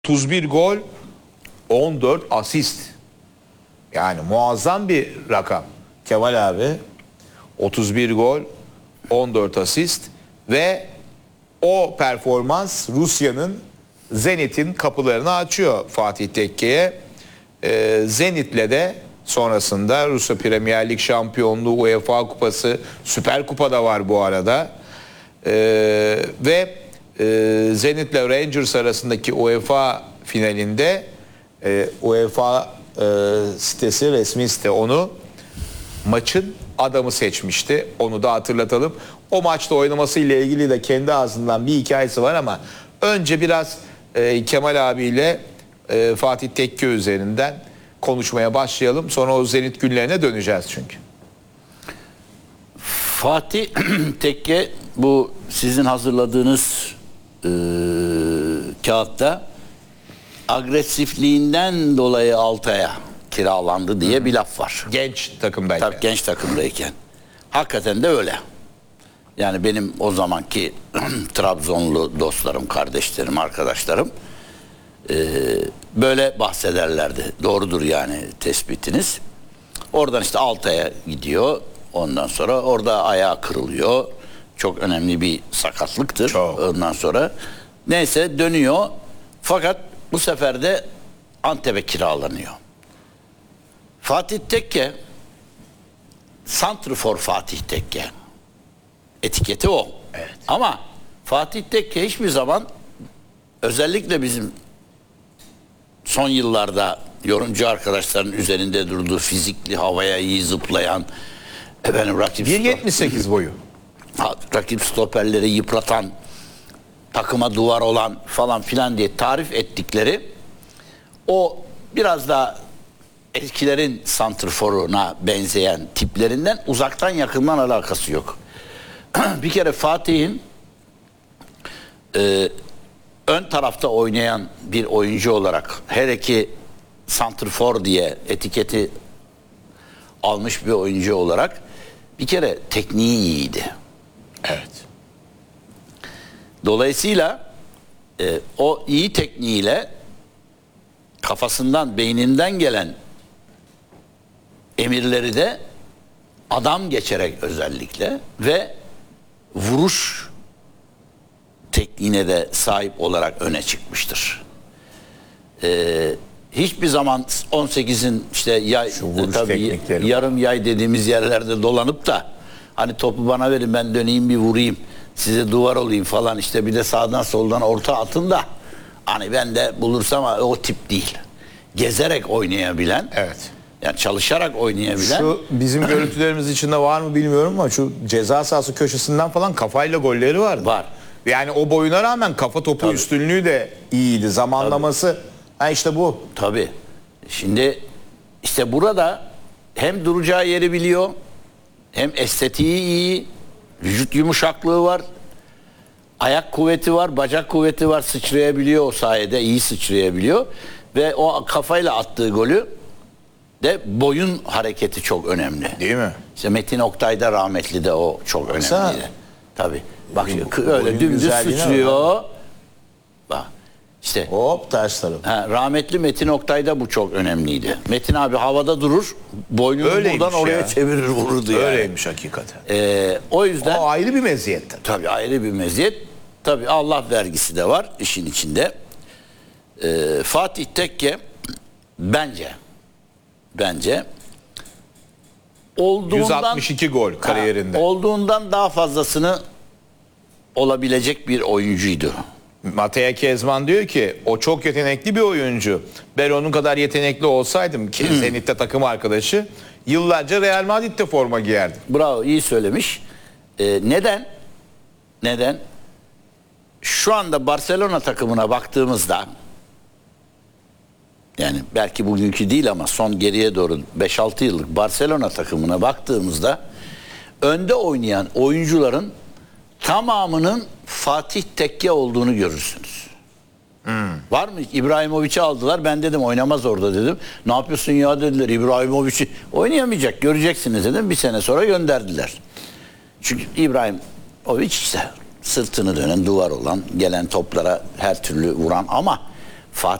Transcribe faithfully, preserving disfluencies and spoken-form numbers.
otuz bir gol, on dört asist. Yani muazzam bir rakam. Kemal abi otuz bir gol, on dört asist ve o performans Rusya'nın Zenit'in kapılarını açıyor Fatih Tekke'ye. Ee, Zenit'le de sonrasında Rusya Premier Lig şampiyonluğu, UEFA Kupası, Süper Kupa da var bu arada. Ee, ve e, Zenit'le Rangers arasındaki UEFA finalinde e, UEFA e, sitesi, resmi site onu maçın adamı seçmişti. Onu da hatırlatalım. O maçta oynaması ile ilgili de kendi ağzından bir hikayesi var ama önce biraz e, Kemal abiyle e, Fatih Tekke üzerinden konuşmaya başlayalım. Sonra o Zenit günlerine döneceğiz çünkü. Fatih Tekke bu sizin hazırladığınız e, kağıtta agresifliğinden dolayı Altay'a kiralandı diye bir laf var. Genç takımdayken. Tabii genç takımdayken. Hakikaten de öyle. Yani benim o zamanki Trabzonlu dostlarım, kardeşlerim, arkadaşlarım e, böyle bahsederlerdi. Doğrudur yani tespitiniz. Oradan işte Altay'a gidiyor. Ondan sonra orada ayağı kırılıyor. Çok önemli bir sakatlıktır. Çok. Ondan sonra neyse dönüyor. Fakat bu sefer de Antep'e kiralanıyor. Fatih Tekke, Santrfor Fatih Tekke. Etiketi o. Evet. Ama Fatih Tekke hiçbir zaman, özellikle bizim son yıllarda yorumcu arkadaşların üzerinde durduğu fizikli, havaya iyi zıplayan, efendim rakip bir yetmiş sekiz boyu. rakip stoperleri yıpratan, takıma duvar olan falan filan diye tarif ettikleri o biraz daha eskilerin santrforuna benzeyen tiplerinden uzaktan yakından alakası yok. Bir kere Fatih'in e, ön tarafta oynayan bir oyuncu olarak, hele ki santrfor diye etiketi almış bir oyuncu olarak bir kere tekniği iyiydi. Evet. Dolayısıyla e, o iyi tekniğiyle kafasından, beyninden gelen emirleri de adam geçerek özellikle ve vuruş tekniğine de sahip olarak öne çıkmıştır. Ee, hiçbir zaman on sekizin işte yay, tabii yarım yay dediğimiz yerlerde dolanıp da hani topu bana verin ben döneyim bir vurayım, size duvar olayım falan, işte bir de sağdan soldan orta atın da hani ben de bulursam, o tip değil. Gezerek oynayabilen, Evet. yani çalışarak oynayabilen. Şu bizim görüntülerimiz içinde var mı bilmiyorum ama şu ceza sahası köşesinden falan kafayla golleri vardı. Var. Yani o boyuna rağmen kafa topu Tabii. üstünlüğü de iyiydi. Zamanlaması. Ha işte bu. Tabii. Şimdi işte burada hem duracağı yeri biliyor, hem estetiği iyi, vücut yumuşaklığı var, ayak kuvveti var, bacak kuvveti var, sıçrayabiliyor o sayede, iyi sıçrayabiliyor ve o kafayla attığı golü de boyun hareketi çok önemli. Değil mi? İşte Metin Oktay'da rahmetli de o çok Baksana. önemliydi. Tabii. Bak Bu- öyle boyun dümdüz güzelliğine sıçrıyor. Bak. İşte Hop ters taraf. ha, rahmetli Metin Oktay'da bu çok önemliydi. Metin abi havada durur, boynunu Öyleymiş buradan oraya ya. çevirir, vururdu yani. Öyleymiş hakikaten. Ee, o yüzden O ayrı bir meziyet tabii. tabii ayrı bir meziyet. Tabii Allah vergisi de var işin içinde. Ee, Fatih Tekke bence bence olduğundan yüz altmış iki gol kariyerinde. Ha, olduğundan daha fazlasını olabilecek bir oyuncuydu. Matej Kezman diyor ki o çok yetenekli bir oyuncu. Ben onun kadar yetenekli olsaydım ki Zenit'te takım arkadaşı yıllarca Real Madrid'de forma giyerdim. Bravo, iyi söylemiş. Ee, neden? Neden? Şu anda Barcelona takımına baktığımızda, yani belki bugünkü değil ama son geriye doğru beş altı yıllık Barcelona takımına baktığımızda önde oynayan oyuncuların tamamının Fatih Tekke olduğunu görürsünüz. Hmm. Var mı? İbrahimovic'i aldılar. Ben dedim oynamaz orada dedim. Ne yapıyorsun ya dediler. İbrahimovic'i oynayamayacak. Göreceksiniz dedim. Bir sene sonra gönderdiler. Çünkü İbrahimovic işte sırtını dönen, duvar olan, gelen toplara her türlü vuran ama Fatih